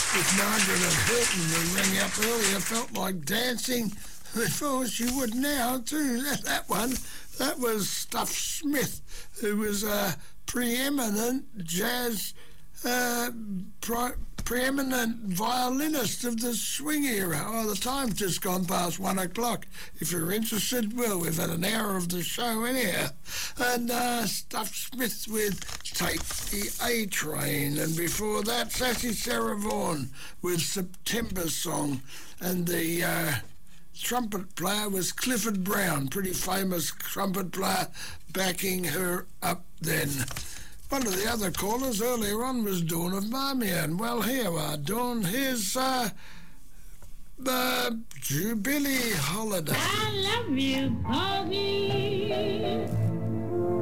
with Margaret and Hilton, who rang up earlier, felt like dancing. Of course, you would now too. That one, that was Stuff Smith, who was a preeminent jazz, preeminent violinist of the swing era. Oh, the time's just gone past 1 o'clock. If you're interested, well, we've had an hour of the show anyhow. And Stuff Smith with Take the A Train. And before that, Sassy Sarah Vaughan with September Song. And the trumpet player was Clifford Brown, pretty famous trumpet player, backing her up then. One of the other callers earlier on was Dawn of Marmion. Well, here we are, Dawn. Here's the Jubilee Holiday. I love you, Bobby.